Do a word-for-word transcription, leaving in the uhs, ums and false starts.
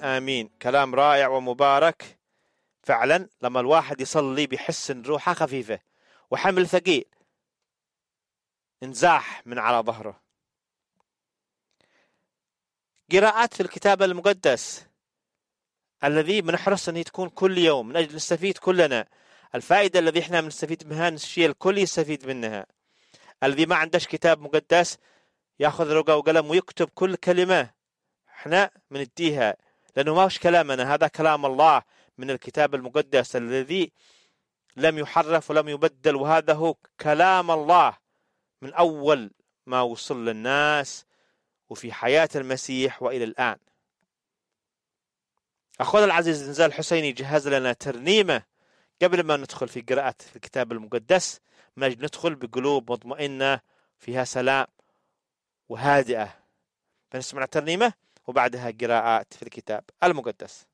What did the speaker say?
آمين. كلام رائع ومبارك فعلا. لما الواحد يصلي بيحس ان روحه خفيفة وحمل ثقيل انزاح من على ظهره. قراءات في الكتاب المقدس الذي بنحرص ان تكون كل يوم من اجل نستفيد كلنا. الفائدة الذي احنا بنستفيد منها الشيء الكل يستفيد منها. الذي ما عندش كتاب مقدس ياخذ ورقة وقلم ويكتب كل كلمة احنا بنديها، لانه ما هوش كلامنا، هذا كلام الله من الكتاب المقدس الذي لم يحرف ولم يبدل، وهذا هو كلام الله من أول ما وصل للناس وفي حياة المسيح وإلى الآن. أخونا العزيز نزال حسيني جهز لنا ترنيمة قبل ما ندخل في قراءة الكتاب المقدس، من أجل ندخل بقلوب مطمئنة فيها سلام وهادئة. فنسمع ترنيمة وبعدها قراءات في الكتاب المقدس.